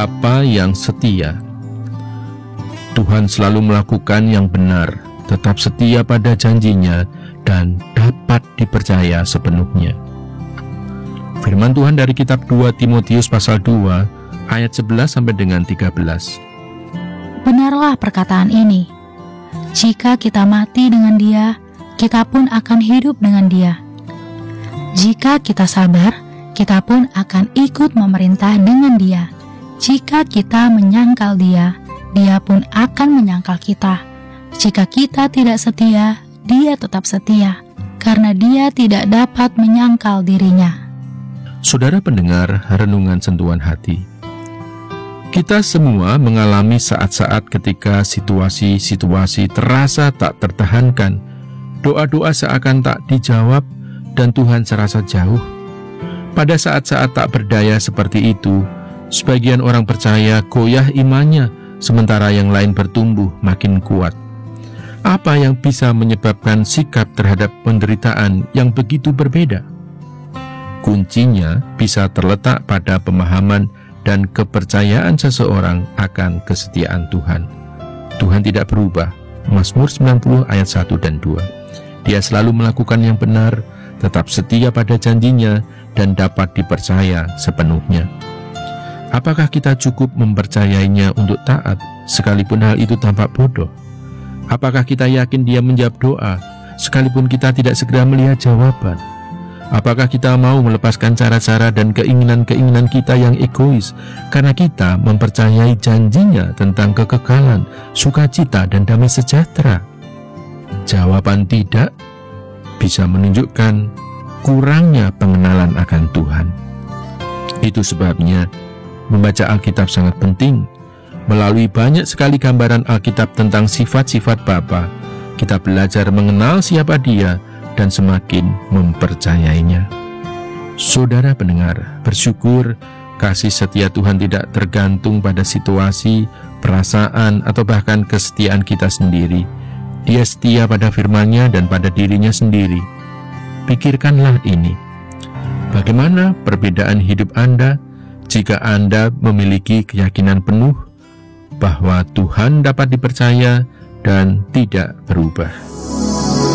Bapa yang setia. Tuhan selalu melakukan yang benar, tetap setia pada janjinya, dan dapat dipercaya sepenuhnya. Firman Tuhan dari kitab 2 Timotius pasal 2 ayat 11 sampai dengan 13. Benarlah perkataan ini, jika kita mati dengan Dia, kita pun akan hidup dengan Dia. Jika kita sabar, kita pun akan ikut memerintah dengan Dia. Jika kita menyangkal Dia, Dia pun akan menyangkal kita. Jika kita tidak setia, Dia tetap setia, karena Dia tidak dapat menyangkal dirinya. Saudara pendengar renungan sentuhan hati, kita semua mengalami saat-saat ketika situasi-situasi terasa tak tertahankan, doa-doa seakan tak dijawab, dan Tuhan serasa jauh. Pada saat-saat tak berdaya seperti itu, sebagian orang percaya goyah imannya, sementara yang lain bertumbuh makin kuat. Apa yang bisa menyebabkan sikap terhadap penderitaan yang begitu berbeda? Kuncinya bisa terletak pada pemahaman dan kepercayaan seseorang akan kesetiaan Tuhan. Tuhan tidak berubah. Mazmur 90 ayat 1 dan 2. Dia selalu melakukan yang benar, tetap setia pada janjinya, dan dapat dipercaya sepenuhnya. Apakah kita cukup mempercayainya untuk taat, sekalipun hal itu tampak bodoh? Apakah kita yakin Dia menjawab doa, sekalipun kita tidak segera melihat jawaban? Apakah kita mau melepaskan cara-cara dan keinginan-keinginan kita yang egois, karena kita mempercayai janjinya tentang kekekalan, sukacita, dan damai sejahtera? Jawaban tidak bisa menunjukkan kurangnya pengenalan akan Tuhan. Itu sebabnya membaca Alkitab sangat penting. Melalui banyak sekali gambaran Alkitab tentang sifat-sifat Bapa, kita belajar mengenal siapa Dia dan semakin mempercayainya. Saudara pendengar, bersyukur kasih setia Tuhan tidak tergantung pada situasi, perasaan, atau bahkan kesetiaan kita sendiri. Dia setia pada firman-Nya dan pada dirinya sendiri. Pikirkanlah ini. Bagaimana perbedaan hidup Anda jika Anda memiliki keyakinan penuh bahwa Tuhan dapat dipercaya dan tidak berubah?